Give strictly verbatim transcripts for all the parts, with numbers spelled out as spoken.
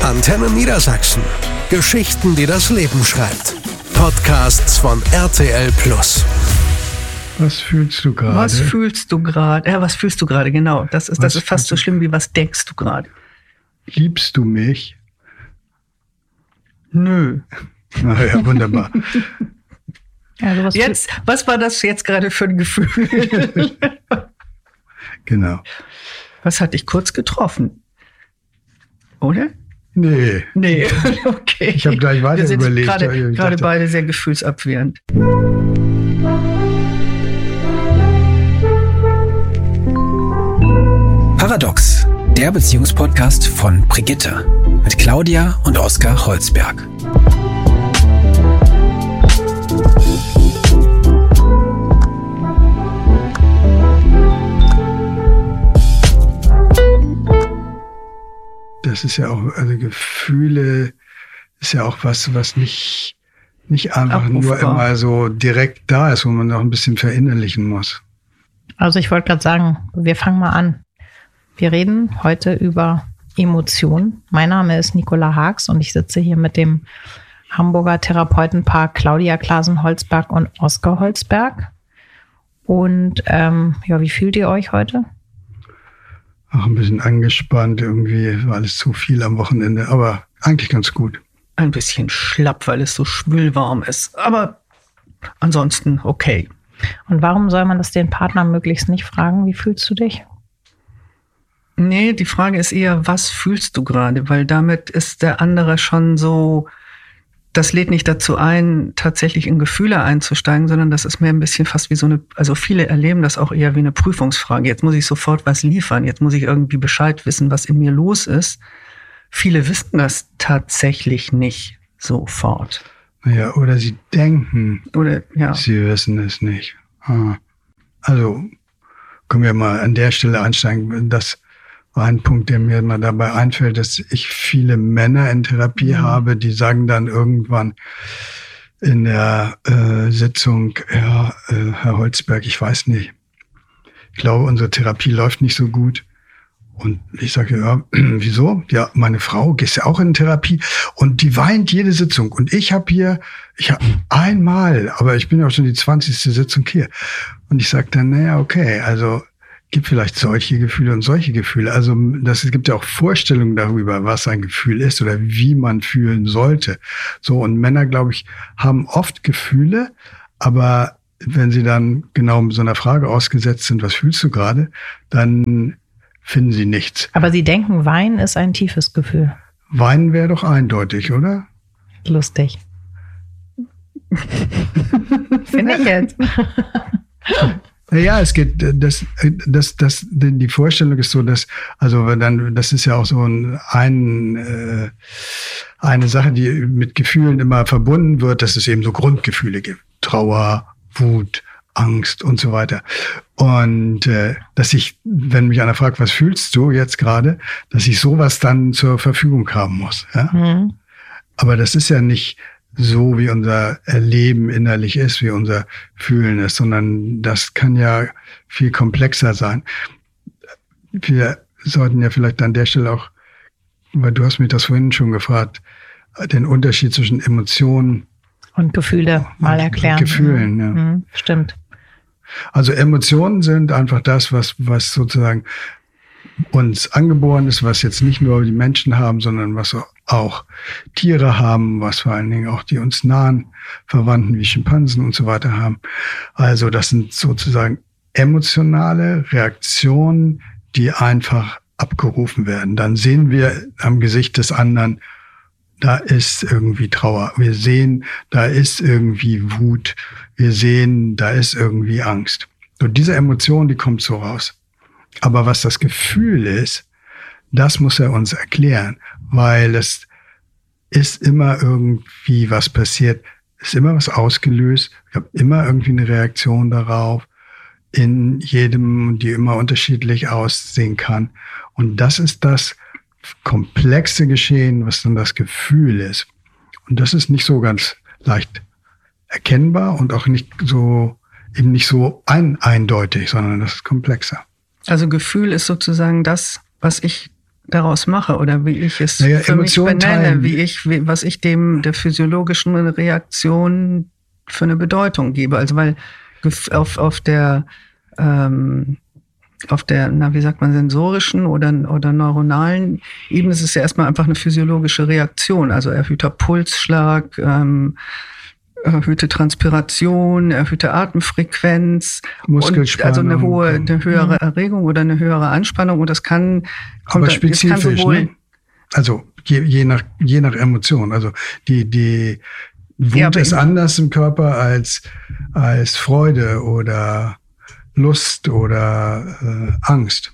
Antenne Niedersachsen. Geschichten, die das Leben schreibt. Podcasts von R T L Plus. Was fühlst du gerade? Was fühlst du gerade? Ja, was fühlst du gerade, genau. Das ist, das ist fast so schlimm wie, was denkst du gerade? Liebst du mich? Nö. Naja, wunderbar. Also was, jetzt, was war das jetzt gerade für ein Gefühl? Genau. Was hat dich kurz getroffen? Oder? Nee. Nee, okay. Ich habe gleich weiter Wir sind überlegt. Gerade, gerade beide sehr gefühlsabwehrend. Paradox, der Beziehungspodcast von Brigitte mit Claudia und Oskar Holzberg. Das ist ja auch, also Gefühle ist ja auch was, was nicht, nicht einfach Abrufbar. Nur immer so direkt da ist, wo man noch ein bisschen verinnerlichen muss. Also ich wollte gerade sagen, wir fangen mal an. Wir reden heute über Emotionen. Mein Name ist Nicola Haags und ich sitze hier mit dem Hamburger Therapeutenpaar Claudia Klasen-Holzberg und Oskar Holzberg. Und ähm, ja, wie fühlt ihr euch heute? Auch ein bisschen angespannt, irgendwie war alles zu viel am Wochenende, aber eigentlich ganz gut. Ein bisschen schlapp, weil es so schwülwarm ist, aber ansonsten okay. Und warum soll man das den Partner möglichst nicht fragen? Wie fühlst du dich? Nee, die Frage ist eher, was fühlst du gerade? Weil damit ist der andere schon so, das lädt nicht dazu ein, tatsächlich in Gefühle einzusteigen, sondern das ist mehr ein bisschen fast wie so eine, also viele erleben das auch eher wie eine Prüfungsfrage. Jetzt muss ich sofort was liefern, jetzt muss ich irgendwie Bescheid wissen, was in mir los ist. Viele wissen das tatsächlich nicht sofort. Naja, oder sie denken, oder, ja. sie wissen es nicht. Also können wir mal an der Stelle einsteigen. Das war ein Punkt, der mir mal dabei einfällt, dass ich viele Männer in Therapie mhm. habe, die sagen dann irgendwann in der äh, Sitzung, ja, äh, Herr Holzberg, ich weiß nicht, ich glaube, unsere Therapie läuft nicht so gut. Und ich sage, ja, wieso? Ja, meine Frau geht ja auch in Therapie und die weint jede Sitzung. Und ich habe hier, ich habe einmal, aber ich bin auch schon die zwanzigste Sitzung hier. Und ich sage dann, naja, okay, also gibt vielleicht solche Gefühle und solche Gefühle. Also das, es gibt ja auch Vorstellungen darüber, was ein Gefühl ist oder wie man fühlen sollte. So, und Männer, glaube ich, haben oft Gefühle, aber wenn sie dann genau mit so einer Frage ausgesetzt sind, was fühlst du gerade, dann finden sie nichts. Aber sie denken, Weinen ist ein tiefes Gefühl. Weinen wäre doch eindeutig, oder? Lustig. Finde ich jetzt. Naja, es geht, das, das, das, die Vorstellung ist so, dass, also dann, das ist ja auch so ein, ein äh, eine Sache, die mit Gefühlen immer verbunden wird, dass es eben so Grundgefühle gibt. Trauer, Wut, Angst und so weiter. Und äh, dass ich, wenn mich einer fragt, was fühlst du jetzt gerade, dass ich sowas dann zur Verfügung haben muss. Ja? Mhm. Aber das ist ja nicht so, wie unser Erleben innerlich ist, wie unser Fühlen ist, sondern das kann ja viel komplexer sein. Wir sollten ja vielleicht an der Stelle auch, weil du hast mich das vorhin schon gefragt, den Unterschied zwischen Emotionen und Gefühle mal erklären. Und Gefühlen, ja. Mhm, stimmt. Also Emotionen sind einfach das, was, was sozusagen uns angeboren ist, was jetzt nicht nur die Menschen haben, sondern was auch Tiere haben, was vor allen Dingen auch die uns nahen Verwandten wie Schimpansen und so weiter haben. Also das sind sozusagen emotionale Reaktionen, die einfach abgerufen werden. Dann sehen wir am Gesicht des anderen, da ist irgendwie Trauer. Wir sehen, da ist irgendwie Wut. Wir sehen, da ist irgendwie Angst. Und diese Emotion, die kommt so raus. Aber was das Gefühl ist, das muss er uns erklären, weil es ist immer irgendwie was passiert, ist immer was ausgelöst. Ich habe immer irgendwie eine Reaktion darauf, in jedem, die immer unterschiedlich aussehen kann. Und das ist das komplexe Geschehen, was dann das Gefühl ist. Und das ist nicht so ganz leicht erkennbar und auch nicht so, eben nicht so ein, eindeutig, sondern das ist komplexer. Also Gefühl ist sozusagen das, was ich daraus mache oder wie ich es naja, für Emotionen mich benenne, teilen. wie ich, wie, was ich dem der physiologischen Reaktion für eine Bedeutung gebe. Also weil auf, auf der ähm, auf der, na, wie sagt man, sensorischen oder, oder neuronalen Ebene ist es ja erstmal einfach eine physiologische Reaktion. Also erhöhter Pulsschlag, ähm, erhöhte Transpiration, erhöhte Atemfrequenz, und also eine hohe, eine höhere Erregung oder eine höhere Anspannung. Und das kann, kommt, aber spezifisch, das kann sowohl, ne? Also je, je nach je nach Emotion. Also die die Wut ja, ist anders im Körper als als Freude oder Lust oder äh, Angst.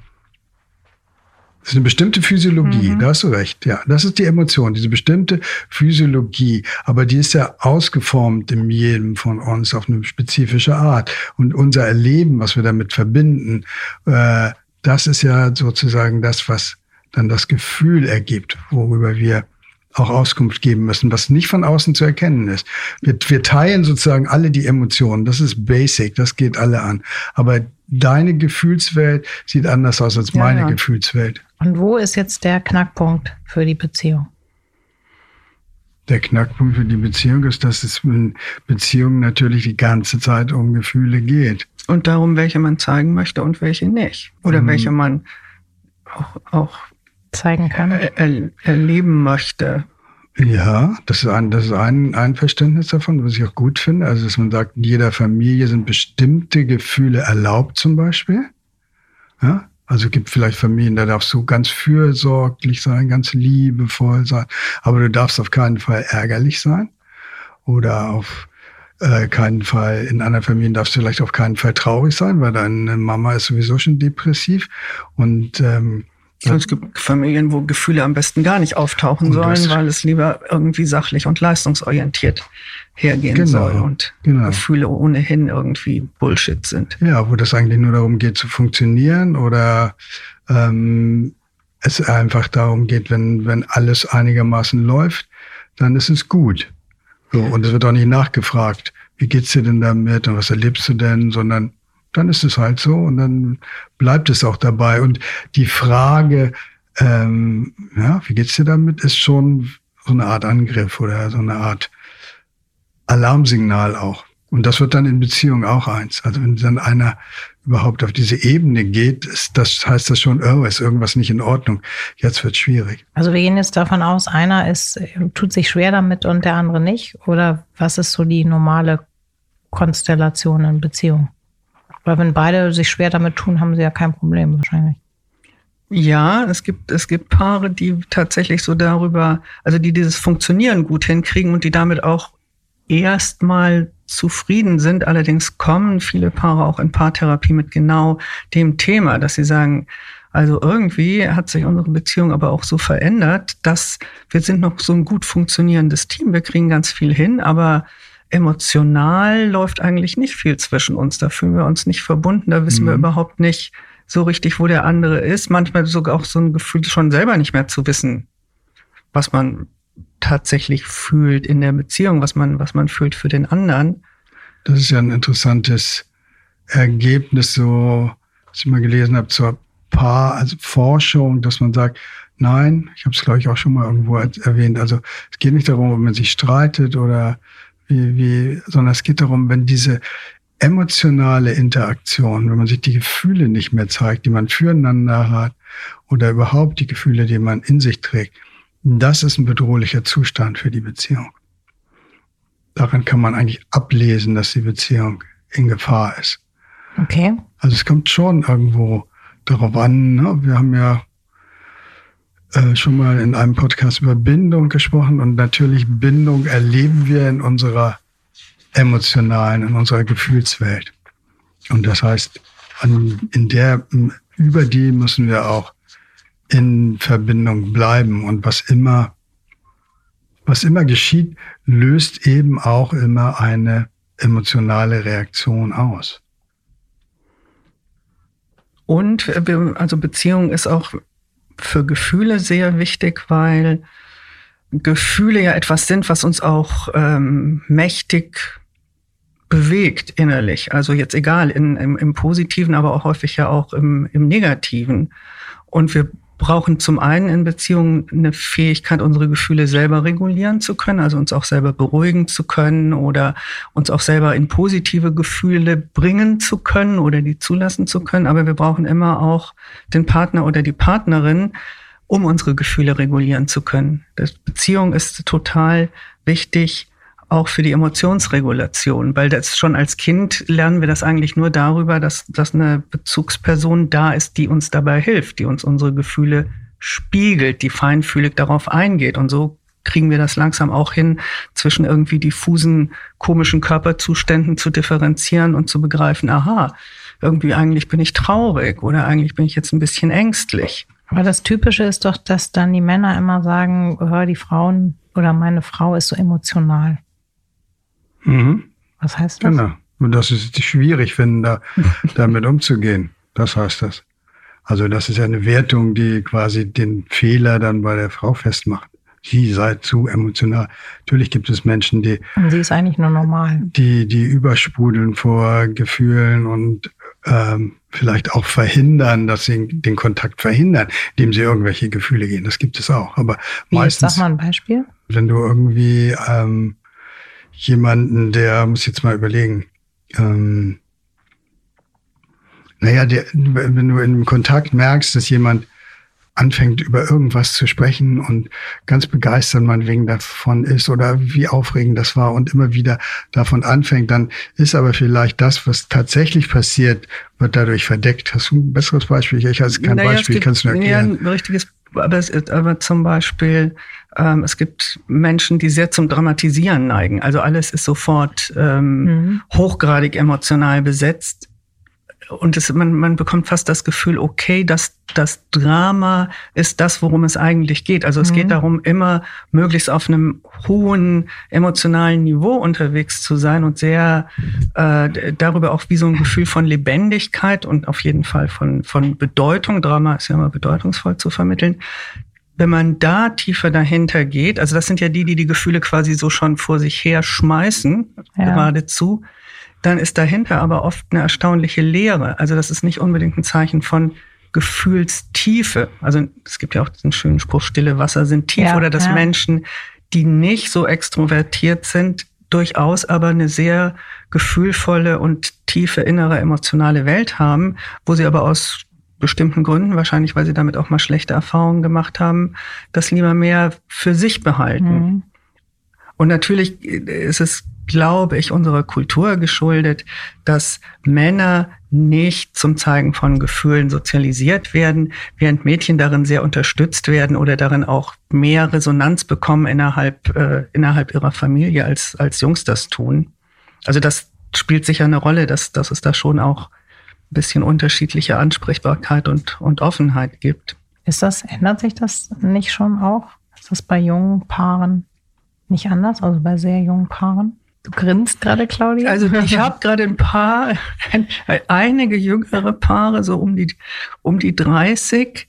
Das ist eine bestimmte Physiologie, mhm. Da hast du recht. Ja, das ist die Emotion, diese bestimmte Physiologie. Aber die ist ja ausgeformt in jedem von uns auf eine spezifische Art. Und unser Erleben, was wir damit verbinden, äh, das ist ja sozusagen das, was dann das Gefühl ergibt, worüber wir auch Auskunft geben müssen, was nicht von außen zu erkennen ist. Wir, wir teilen sozusagen alle die Emotionen. Das ist basic, das geht alle an. Aber deine Gefühlswelt sieht anders aus als meine ja, ja. Gefühlswelt. Und wo ist jetzt der Knackpunkt für die Beziehung? Der Knackpunkt für die Beziehung ist, dass es in Beziehungen natürlich die ganze Zeit um Gefühle geht. Und darum, welche man zeigen möchte und welche nicht. Oder mhm. welche man auch, auch zeigen kann, er, er, erleben möchte. Ja, das ist ein, das ist ein, ein Verständnis davon, was ich auch gut finde. Also, dass man sagt, in jeder Familie sind bestimmte Gefühle erlaubt zum Beispiel. Ja, also es gibt vielleicht Familien, da darfst du ganz fürsorglich sein, ganz liebevoll sein, aber du darfst auf keinen Fall ärgerlich sein. Oder auf äh, keinen Fall, in anderen Familien darfst du vielleicht auf keinen Fall traurig sein, weil deine Mama ist sowieso schon depressiv. Und ähm, Und es gibt Familien, wo Gefühle am besten gar nicht auftauchen sollen, weil es lieber irgendwie sachlich und leistungsorientiert hergehen genau, soll und genau. Gefühle ohnehin irgendwie Bullshit sind. Ja, wo das eigentlich nur darum geht zu funktionieren oder ähm, es einfach darum geht, wenn wenn alles einigermaßen läuft, dann ist es gut. So, und es wird auch nicht nachgefragt, wie geht's dir denn damit und was erlebst du denn, sondern dann ist es halt so und dann bleibt es auch dabei. Und die Frage, ähm, ja, wie geht's dir damit, ist schon so eine Art Angriff oder so eine Art Alarmsignal auch. Und das wird dann in Beziehungen auch eins. Also wenn dann einer überhaupt auf diese Ebene geht, ist das, heißt das schon, oh, ist irgendwas nicht in Ordnung. Jetzt wird's schwierig. Also wir gehen jetzt davon aus, einer ist, tut sich schwer damit und der andere nicht? Oder was ist so die normale Konstellation in Beziehungen? Weil wenn beide sich schwer damit tun, haben sie ja kein Problem wahrscheinlich. Ja, es gibt, es gibt Paare, die tatsächlich so darüber, also die dieses Funktionieren gut hinkriegen und die damit auch erstmal zufrieden sind. Allerdings kommen viele Paare auch in Paartherapie mit genau dem Thema, dass sie sagen, also irgendwie hat sich unsere Beziehung aber auch so verändert, dass wir sind noch so ein gut funktionierendes Team, wir kriegen ganz viel hin, aber emotional läuft eigentlich nicht viel zwischen uns. Da fühlen wir uns nicht verbunden. Da wissen mhm. wir überhaupt nicht so richtig, wo der andere ist. Manchmal sogar auch so ein Gefühl, schon selber nicht mehr zu wissen, was man tatsächlich fühlt in der Beziehung, was man, was man fühlt für den anderen. Das ist ja ein interessantes Ergebnis, so, was ich mal gelesen habe, zur Paar, also Forschung, dass man sagt, nein, ich habe es, glaube ich, auch schon mal irgendwo erwähnt, also es geht nicht darum, ob man sich streitet oder Wie, wie, sondern es geht darum, wenn diese emotionale Interaktion, wenn man sich die Gefühle nicht mehr zeigt, die man füreinander hat oder überhaupt die Gefühle, die man in sich trägt, das ist ein bedrohlicher Zustand für die Beziehung. Daran kann man eigentlich ablesen, dass die Beziehung in Gefahr ist. Okay. Also es kommt schon irgendwo darauf an, ne? Wir haben ja Äh, schon mal in einem Podcast über Bindung gesprochen und natürlich Bindung erleben wir in unserer emotionalen, in unserer Gefühlswelt. Und das heißt, an, in der, über die müssen wir auch in Verbindung bleiben und was immer, was immer geschieht, löst eben auch immer eine emotionale Reaktion aus. Und also Beziehung ist auch für Gefühle sehr wichtig, weil Gefühle ja etwas sind, was uns auch ähm, mächtig bewegt innerlich. Also jetzt egal in, im, im Positiven, aber auch häufig ja auch im, im Negativen. Und wir brauchen zum einen in Beziehungen eine Fähigkeit, unsere Gefühle selber regulieren zu können, also uns auch selber beruhigen zu können oder uns auch selber in positive Gefühle bringen zu können oder die zulassen zu können. Aber wir brauchen immer auch den Partner oder die Partnerin, um unsere Gefühle regulieren zu können. Das Beziehung ist total wichtig, auch für die Emotionsregulation, weil das schon als Kind lernen wir das eigentlich nur darüber, dass, dass eine Bezugsperson da ist, die uns dabei hilft, die uns unsere Gefühle spiegelt, die feinfühlig darauf eingeht. Und so kriegen wir das langsam auch hin, zwischen irgendwie diffusen, komischen Körperzuständen zu differenzieren und zu begreifen, aha, irgendwie eigentlich bin ich traurig oder eigentlich bin ich jetzt ein bisschen ängstlich. Aber das Typische ist doch, dass dann die Männer immer sagen, hör, die Frauen oder meine Frau ist so emotional. Mhm. Was heißt das? Genau. Und das ist schwierig finden, da, damit umzugehen. Das heißt das. Also das ist ja eine Wertung, die quasi den Fehler dann bei der Frau festmacht. Sie sei zu emotional. Natürlich gibt es Menschen, die... Und sie ist eigentlich nur normal. Die, die übersprudeln vor Gefühlen und ähm, vielleicht auch verhindern, dass sie den Kontakt verhindern, indem sie irgendwelche Gefühle gehen. Das gibt es auch. Aber Wie, meistens... Sag mal ein Beispiel. Wenn du irgendwie... Ähm, jemanden, der, muss jetzt mal überlegen, ähm, naja, der, wenn du in Kontakt merkst, dass jemand anfängt, über irgendwas zu sprechen und ganz begeistert meinetwegen davon ist oder wie aufregend das war und immer wieder davon anfängt, dann ist aber vielleicht das, was tatsächlich passiert, wird dadurch verdeckt. Hast du ein besseres Beispiel? Ich habe kein naja, Beispiel, gibt, kannst du erklären? Ja, ein richtiges, aber, es ist, aber zum Beispiel, ähm, es gibt Menschen, die sehr zum Dramatisieren neigen. Also alles ist sofort ähm, mhm. hochgradig emotional besetzt. Und es, man, man bekommt fast das Gefühl, okay, das, das Drama ist das, worum es eigentlich geht. Also es mhm. geht darum, immer möglichst auf einem hohen emotionalen Niveau unterwegs zu sein und sehr äh, darüber auch wie so ein Gefühl von Lebendigkeit und auf jeden Fall von, von Bedeutung. Drama ist ja immer bedeutungsvoll zu vermitteln. Wenn man da tiefer dahinter geht, also das sind ja die, die die Gefühle quasi so schon vor sich her schmeißen, ja. geradezu, dann ist dahinter aber oft eine erstaunliche Leere. Also das ist nicht unbedingt ein Zeichen von Gefühlstiefe. Also es gibt ja auch diesen schönen Spruch, stille Wasser sind tief. Ja, oder dass ja. Menschen, die nicht so extrovertiert sind, durchaus aber eine sehr gefühlvolle und tiefe innere emotionale Welt haben, wo sie aber aus bestimmten Gründen, wahrscheinlich weil sie damit auch mal schlechte Erfahrungen gemacht haben, das lieber mehr für sich behalten. Mhm. Und natürlich ist es, glaube ich, unserer Kultur geschuldet, dass Männer nicht zum Zeigen von Gefühlen sozialisiert werden, während Mädchen darin sehr unterstützt werden oder darin auch mehr Resonanz bekommen innerhalb, äh, innerhalb ihrer Familie, als, als Jungs das tun. Also das spielt sicher eine Rolle, dass, dass es da schon auch ein bisschen unterschiedliche Ansprechbarkeit und, und Offenheit gibt. Ist das, ändert sich das nicht schon auch? Ist das bei jungen Paaren nicht anders, also bei sehr jungen Paaren? Du grinst gerade, Claudia. Also ich habe gerade ein paar, ein, einige jüngere Paare, so um die um die dreißig.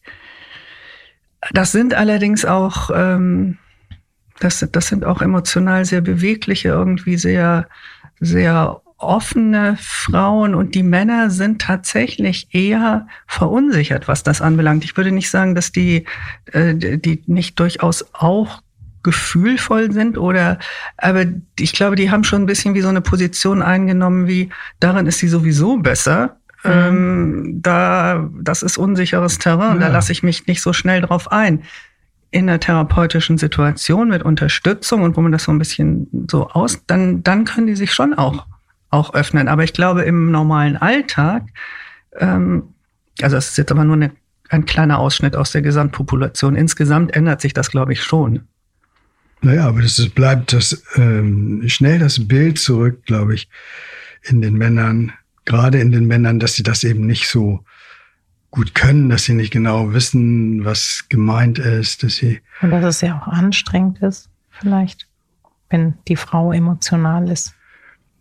Das sind allerdings auch, ähm, das, das sind auch emotional sehr bewegliche, irgendwie sehr, sehr offene Frauen. Und die Männer sind tatsächlich eher verunsichert, was das anbelangt. Ich würde nicht sagen, dass die, äh, die nicht durchaus auch gefühlvoll sind oder, aber ich glaube, die haben schon ein bisschen wie so eine Position eingenommen, wie darin ist sie sowieso besser. Mhm. Ähm, da, das ist unsicheres Terrain, ja. Da lasse ich mich nicht so schnell drauf ein. In einer therapeutischen Situation mit Unterstützung und wo man das so ein bisschen so aus, dann, dann können die sich schon auch, auch öffnen. Aber ich glaube, im normalen Alltag, ähm, also das ist jetzt aber nur eine, ein kleiner Ausschnitt aus der Gesamtpopulation. Insgesamt ändert sich das, glaube ich, schon. Naja, aber das ist, bleibt das ähm, schnell das Bild zurück, glaube ich, in den Männern, gerade in den Männern, dass sie das eben nicht so gut können, dass sie nicht genau wissen, was gemeint ist, dass sie... Und dass es ja auch anstrengend ist, vielleicht, wenn die Frau emotional ist.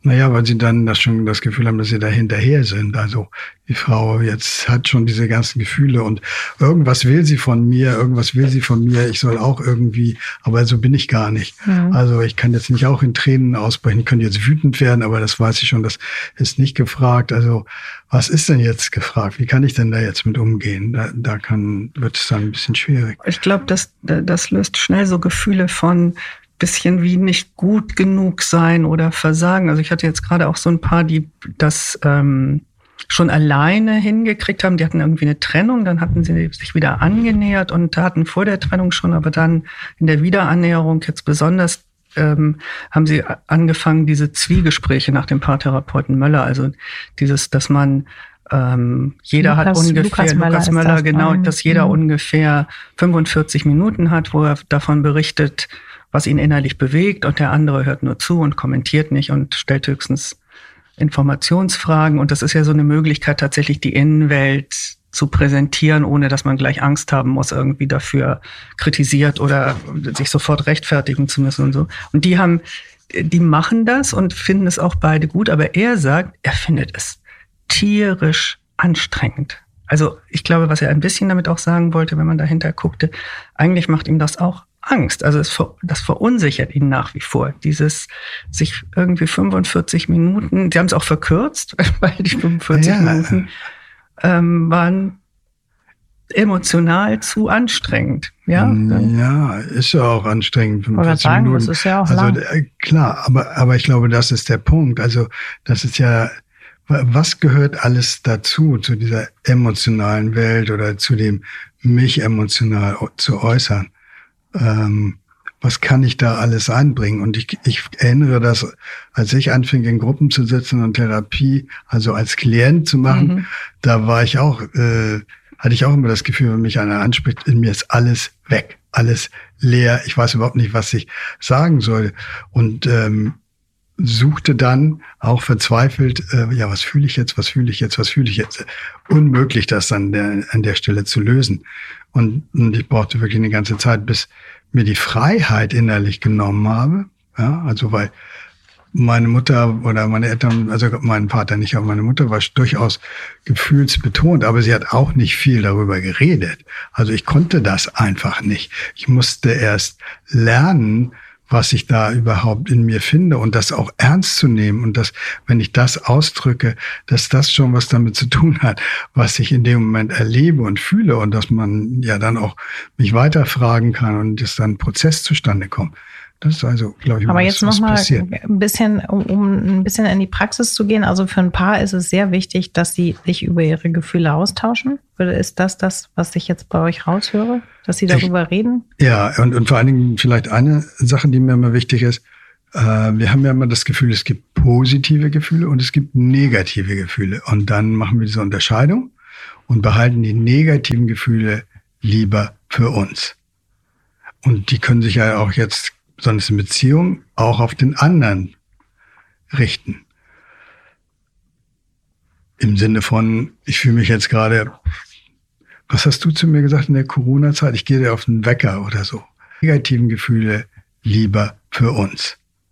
Naja, weil sie dann das schon das Gefühl haben, dass sie da hinterher sind. Also die Frau jetzt hat schon diese ganzen Gefühle und irgendwas will sie von mir, irgendwas will sie von mir. Ich soll auch irgendwie, aber so bin ich gar nicht. Mhm. Also ich kann jetzt nicht auch in Tränen ausbrechen. Ich könnte jetzt wütend werden, aber das weiß ich schon, das ist nicht gefragt. Also was ist denn jetzt gefragt? Wie kann ich denn da jetzt mit umgehen? Da, da kann, wird es dann ein bisschen schwierig. Ich glaube, das, das löst schnell so Gefühle von bisschen wie nicht gut genug sein oder versagen. Also ich hatte jetzt gerade auch so ein paar, die das ähm, schon alleine hingekriegt haben. Die hatten irgendwie eine Trennung, dann hatten sie sich wieder angenähert und hatten vor der Trennung schon, aber dann in der Wiederannäherung jetzt besonders ähm, haben sie angefangen, diese Zwiegespräche nach dem Paartherapeuten Möller, also dieses, dass man ähm, jeder Lukas, hat ungefähr, Lukas Möller, Lukas Möller das genau, ein, dass jeder mhm. ungefähr fünfundvierzig Minuten hat, wo er davon berichtet, was ihn innerlich bewegt, und der andere hört nur zu und kommentiert nicht und stellt höchstens Informationsfragen. Und das ist ja so eine Möglichkeit, tatsächlich die Innenwelt zu präsentieren, ohne dass man gleich Angst haben muss, irgendwie dafür kritisiert oder sich sofort rechtfertigen zu müssen und so. Und die haben, die machen das und finden es auch beide gut, aber er sagt, er findet es tierisch anstrengend. Also ich glaube, was er ein bisschen damit auch sagen wollte, wenn man dahinter guckte, eigentlich macht ihm das auch Angst. Also es, das verunsichert ihn nach wie vor. Dieses sich irgendwie fünfundvierzig Minuten, sie haben es auch verkürzt, weil die fünfundvierzig ja. Minuten ähm, waren emotional zu anstrengend. Ja, ja, ist ja auch anstrengend. fünfundvierzig sagen, Minuten. Das ist ja auch also lang. Klar, aber, aber ich glaube, das ist der Punkt. Also das ist ja, was gehört alles dazu, zu dieser emotionalen Welt oder zu dem, mich emotional zu äußern? Ähm, was kann ich da alles einbringen? Und ich, ich erinnere das, als ich anfing, in Gruppen zu sitzen und Therapie, also als Klient zu machen, mhm. da war ich auch, äh, hatte ich auch immer das Gefühl, wenn mich einer anspricht, in mir ist alles weg, alles leer. Ich weiß überhaupt nicht, was ich sagen soll. Und ähm, suchte dann auch verzweifelt, äh, ja, was fühle ich jetzt, was fühle ich jetzt, was fühle ich jetzt? Unmöglich, das an der, an der Stelle zu lösen. Und, und ich brauchte wirklich eine ganze Zeit, bis mir die Freiheit innerlich genommen habe. Ja, also weil meine Mutter oder meine Eltern, also mein Vater nicht, aber meine Mutter war durchaus gefühlsbetont, aber sie hat auch nicht viel darüber geredet. Also ich konnte das einfach nicht. Ich musste erst lernen, was ich da überhaupt in mir finde und das auch ernst zu nehmen und dass, wenn ich das ausdrücke, dass das schon was damit zu tun hat, was ich in dem Moment erlebe und fühle und dass man ja dann auch mich weiterfragen kann und dass dann ein Prozess zustande kommt. Das ist also, glaube ich, aber was, jetzt noch mal ein bisschen, um, um ein bisschen in die Praxis zu gehen. Also für ein Paar ist es sehr wichtig, dass sie sich über ihre Gefühle austauschen. Oder ist das das, was ich jetzt bei euch raushöre, dass sie darüber ich, reden? Ja, und, und vor allen Dingen vielleicht eine Sache, die mir immer wichtig ist. Äh, wir haben ja immer das Gefühl, es gibt positive Gefühle und es gibt negative Gefühle. Und dann machen wir diese Unterscheidung und behalten die negativen Gefühle lieber für uns. Und die können sich ja auch jetzt, sondern in Beziehung, auch auf den anderen richten. Im Sinne von, ich fühle mich jetzt gerade, was hast du zu mir gesagt in der Corona-Zeit? Ich gehe dir auf den Wecker oder so. Negativen Gefühle lieber für uns.